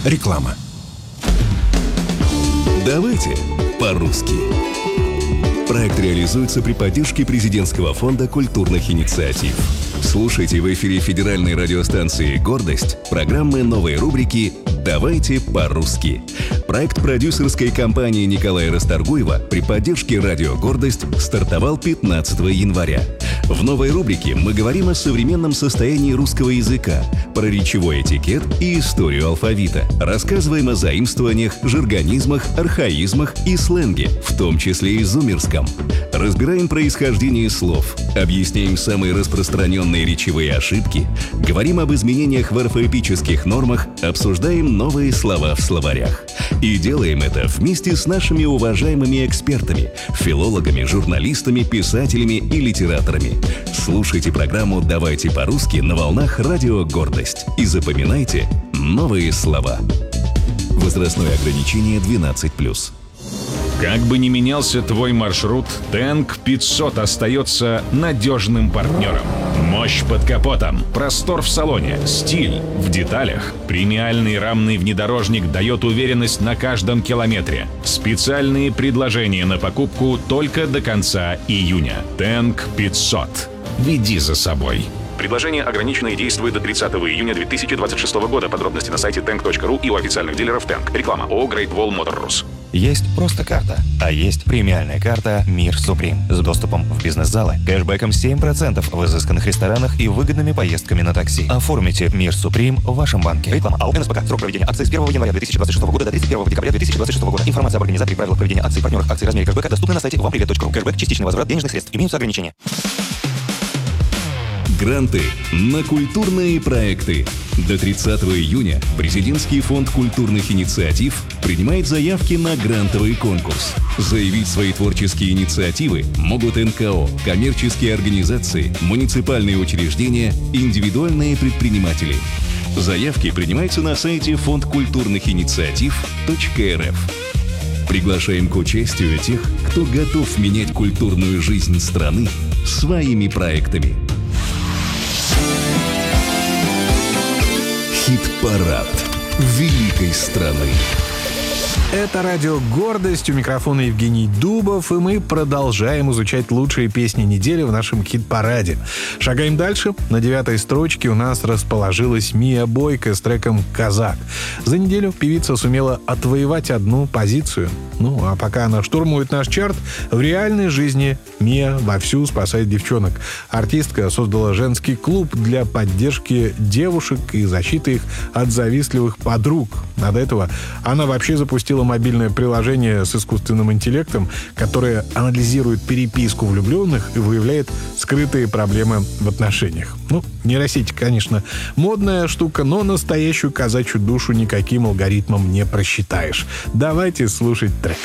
Реклама. Давайте по-русски. Проект реализуется при поддержке Президентского фонда культурных инициатив. Слушайте в эфире федеральной радиостанции «Гордость» программы новой рубрики «Давайте по-русски». Проект продюсерской компании Николая Расторгуева при поддержке радио «Гордость» стартовал 15 января. В новой рубрике мы говорим о современном состоянии русского языка, про речевой этикет и историю алфавита. Рассказываем о заимствованиях, жаргонизмах, архаизмах и сленге, в том числе и зумерском. Разбираем происхождение слов, объясняем самые распространенные речевые ошибки, говорим об изменениях в орфоэпических нормах, обсуждаем новые слова в словарях. И делаем это вместе с нашими уважаемыми экспертами, филологами, журналистами, писателями и литераторами. Слушайте программу «Давайте по-русски» на волнах радио «Гордость» и запоминайте новые слова. Возрастное ограничение 12+. Как бы ни менялся твой маршрут, Тенг 500 остается надежным партнером. Мощь под капотом, простор в салоне, стиль в деталях. Премиальный рамный внедорожник дает уверенность на каждом километре. Специальные предложения на покупку только до конца июня. Тенг 500. Веди за собой. Предложение ограничено и действует до 30 июня 2026 года. Подробности на сайте tank.ru и у официальных дилеров Тенг. Реклама ООО Great Wall Motor Rus. Есть просто карта, а есть премиальная карта «Мир Суприм» с доступом в бизнес-залы, кэшбэком 7% в изысканных ресторанах и выгодными поездками на такси. Оформите «Мир Суприм» в вашем банке. Реклама АО НСПК. Срок проведения акции с 1 января 2026 года до 31 декабря 2026 года. Информация об организаторе и правилах проведения акций, партнерах акций, размере кэшбэка доступны на сайте вампривет.ру. Кэшбэк – частичный возврат денежных средств. Имеются ограничения. Гранты на культурные проекты. До 30 июня Президентский фонд культурных инициатив принимает заявки на грантовый конкурс. Заявить свои творческие инициативы могут НКО, коммерческие организации, муниципальные учреждения, индивидуальные предприниматели. Заявки принимаются на сайте фондкультурныхинициатив.рф. Приглашаем к участию тех, кто готов менять культурную жизнь страны своими проектами. Хит-парад великой страны. Это радио «Гордость», у микрофона Евгений Дубов, и мы продолжаем изучать лучшие песни недели в нашем хит-параде. Шагаем дальше. На 9-й строчке у нас расположилась Мия Бойко с треком «Казак». За неделю певица сумела отвоевать одну позицию. Ну, а пока она штурмует наш чарт, в реальной жизни Мия вовсю спасает девчонок. Артистка создала женский клуб для поддержки девушек и защиты их от завистливых подруг. А до этого она вообще запустила мобильное приложение с искусственным интеллектом, которое анализирует переписку влюбленных и выявляет скрытые проблемы в отношениях. Ну, нейросети, конечно, модная штука, но настоящую казачью душу никаким алгоритмом не просчитаешь. Давайте слушать трек.